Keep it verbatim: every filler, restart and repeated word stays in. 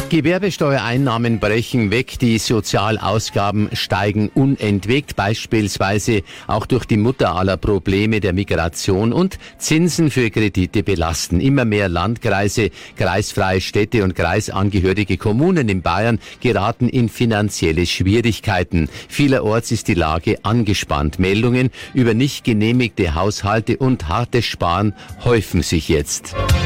Gewerbesteuereinnahmen brechen weg, die Sozialausgaben steigen unentwegt, beispielsweise auch durch die Mutter aller Probleme der Migration, und Zinsen für Kredite belasten. Immer mehr Landkreise, kreisfreie Städte und kreisangehörige Kommunen in Bayern geraten in finanzielle Schwierigkeiten. Vielerorts ist die Lage angespannt. Meldungen über nicht genehmigte Haushalte und hartes Sparen häufen sich jetzt.